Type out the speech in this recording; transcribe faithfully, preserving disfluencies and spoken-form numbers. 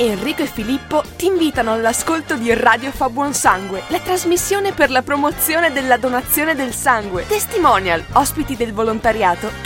Enrico e Filippo ti invitano all'ascolto di Radio Fa Buon Sangue, la trasmissione per la promozione della donazione del sangue. Testimonial, ospiti del volontariato